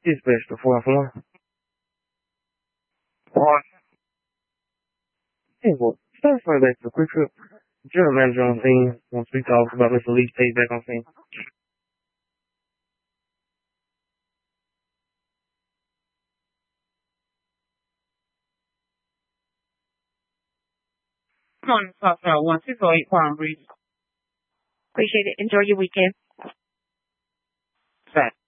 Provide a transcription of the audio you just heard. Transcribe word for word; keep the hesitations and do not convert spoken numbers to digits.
Dispatch to four four. One. Hey, well, start further back to quick trip. General manager on scene wants to speak to us about Mister Lee's payback on scene. Come on, South Side one six oh eight Palm Breeze. Appreciate it. Enjoy your weekend. Fact.